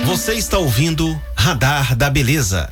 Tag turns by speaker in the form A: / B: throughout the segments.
A: Você está ouvindo Radar da Beleza.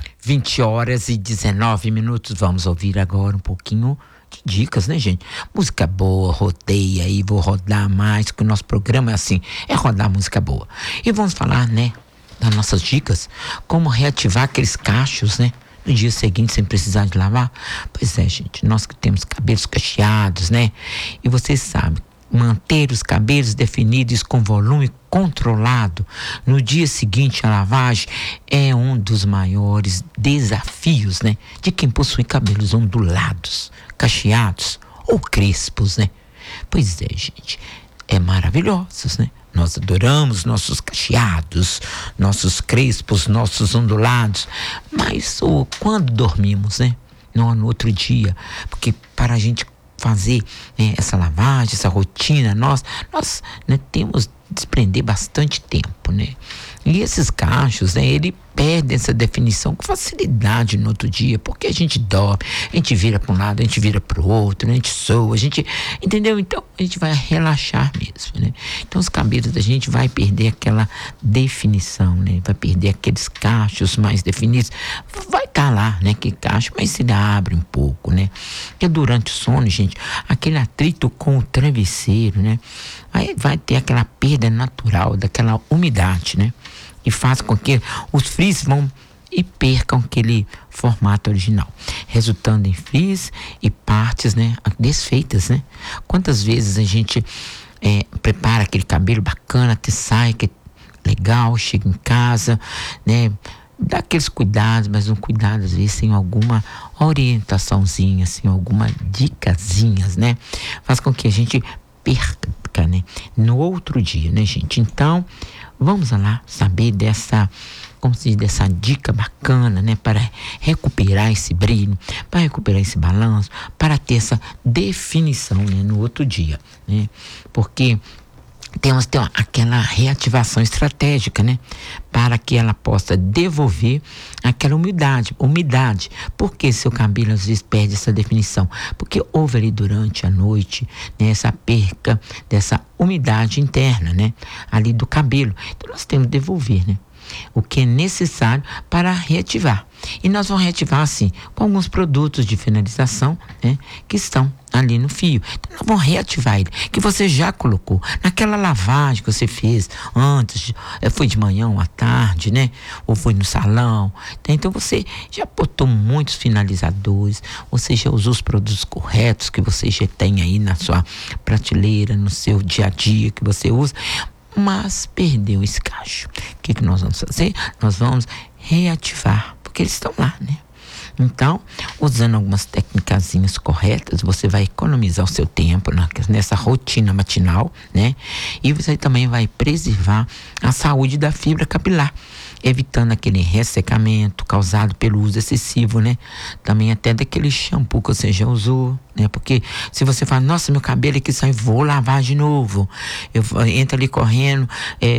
B: 20h19. Vamos ouvir agora um pouquinho de dicas, né, gente? Música boa, rodeia aí, vou rodar mais, que o nosso programa é assim, é rodar música boa. E vamos falar, né, das nossas dicas, como reativar aqueles cachos, né? No dia seguinte, sem precisar de lavar. Pois é, gente, nós que temos cabelos cacheados, né? E vocês sabem, manter os cabelos definidos com volume controlado no dia seguinte à lavagem é um dos maiores desafios, né? De quem possui cabelos ondulados, cacheados ou crespos, né? Pois é, gente, é maravilhosos, né? Nós adoramos nossos cacheados, nossos crespos, nossos ondulados, mas quando dormimos, né? Não no outro dia, porque para a gente fazer, né, essa lavagem, essa rotina, nós né, temos que desprender bastante tempo, né? E esses cachos, né, ele perde essa definição com facilidade no outro dia, porque a gente dorme, a gente vira para um lado, a gente vira para o outro, né? A gente soa, a gente, entendeu? Então a gente vai relaxar mesmo, né? Então os cabelos da gente vai perder aquela definição, né? Vai perder aqueles cachos mais definidos, vai estar lá, né? Que cacho, mas se abre um pouco, né? Porque durante o sono, gente, aquele atrito com o travesseiro, né? Aí vai ter aquela perda natural daquela umidade, né? E faz com que os frizz vão e percam aquele formato original, resultando em frizz e partes, né, desfeitas, né? Quantas vezes a gente prepara aquele cabelo bacana, até sai, que é legal, chega em casa, né? Dá aqueles cuidados, mas um cuidado às vezes sem alguma orientaçãozinha, sem alguma dicasinhas, né? Faz com que a gente perca, né? No outro dia, né, gente? Então, vamos lá saber dessa, como se diz, dessa dica bacana, né? Para recuperar esse brilho, para recuperar esse balanço, para ter essa definição, né? No outro dia, né? Porque temos que ter aquela reativação estratégica, né? Para que ela possa devolver aquela umidade. Porque seu cabelo às vezes perde essa definição? Porque houve ali durante a noite, né, essa perca dessa umidade interna, né? Ali do cabelo. Então nós temos que devolver, né? O que é necessário para reativar. E nós vamos reativar assim, com alguns produtos de finalização, né, que estão ali no fio. Então nós vamos reativar ele, que você já colocou naquela lavagem que você fez antes, foi de manhã ou à tarde, né? Ou foi no salão. Então você já botou muitos finalizadores, você já usou os produtos corretos que você já tem aí na sua prateleira, no seu dia a dia que você usa, mas perdeu esse cacho. O que nós vamos fazer? Nós vamos reativar, porque eles estão lá, né? Então, usando algumas técnicazinhas corretas, você vai economizar o seu tempo nessa rotina matinal, né? E você também vai preservar a saúde da fibra capilar, evitando aquele ressecamento causado pelo uso excessivo, né? Também até daquele shampoo que você já usou, né? Porque se você fala, nossa, meu cabelo aqui sai, vou lavar de novo. Entra ali correndo,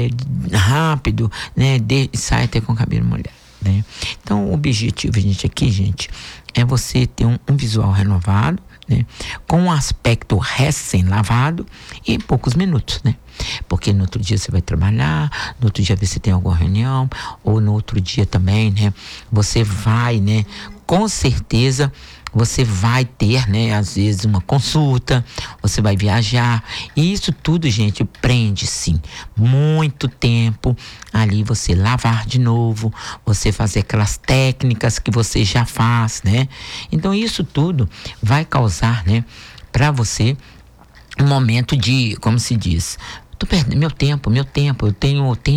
B: rápido, né? E sai até com o cabelo molhado, né? Então, o objetivo, gente, é você ter um visual renovado, né? Com um aspecto recém-lavado e em poucos minutos, né? Porque no outro dia você vai trabalhar, no outro dia você tem alguma reunião, ou no outro dia também, né? Você vai, né? Com certeza você vai ter, né? Às vezes uma consulta, você vai viajar, e isso tudo, gente, prende sim muito tempo ali, você lavar de novo, você fazer aquelas técnicas que você já faz, né? Então isso tudo vai causar, né, para você um momento de, como se diz, tô perdendo meu tempo, eu tenho